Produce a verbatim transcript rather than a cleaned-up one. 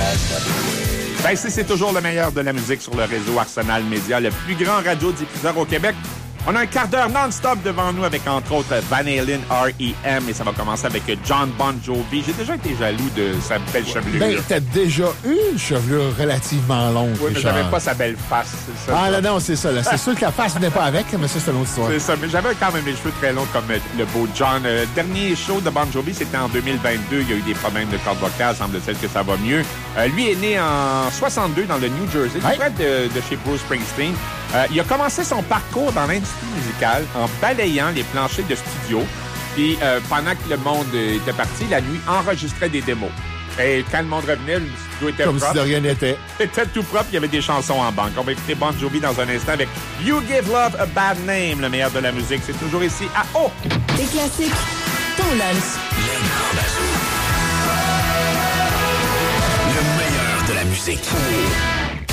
Ben, si c'est toujours le meilleur de la musique sur le réseau Arsenal Média, le plus grand radiodiffuseur au Québec. On a un quart d'heure non-stop devant nous avec, entre autres, Van Halen, R E M, et ça va commencer avec John Bon Jovi. J'ai déjà été jaloux de sa belle chevelure. Ben, t'as déjà eu une chevelure relativement longue, Oui, mais Richard. j'avais pas sa belle face, c'est ça. Ah, là, non, c'est ça. Là. C'est sûr que la face venait pas avec, mais ça, c'est une autre histoire. C'est ça, mais j'avais quand même les cheveux très longs comme le beau John. Le dernier show de Bon Jovi, c'était en deux mille vingt-deux. Il y a eu des problèmes de cordes vocales, semble-t-il que ça va mieux. Euh, lui est né en soixante-deux dans le New Jersey, tout ouais. près de, de chez Bruce Springsteen. Euh, il a commencé son parcours dans l'industrie musicale en balayant les planchers de studio. Puis euh, pendant que le monde était parti, la nuit, enregistrait des démos. Et quand le monde revenait, le studio était Comme propre. si de rien n'était. C'était tout propre, il y avait des chansons en banque. On va écouter Bon Jovi dans un instant avec You Give Love a Bad Name, le meilleur de la musique. C'est toujours ici à O. Les classiques, ton lunch. Le Grand Bazou. Le meilleur de la musique.